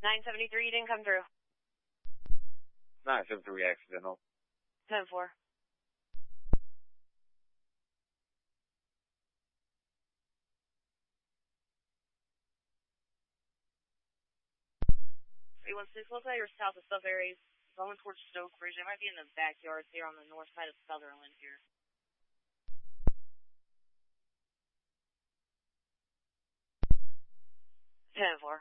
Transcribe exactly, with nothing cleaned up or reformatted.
nine seventy-three, you didn't come through. nine seventy-three accidental. ten four. three one six, looks like you're south of Sudbury, going towards Stoke Bridge. They might be in the backyards here on the north side of Sutherland here. ten four.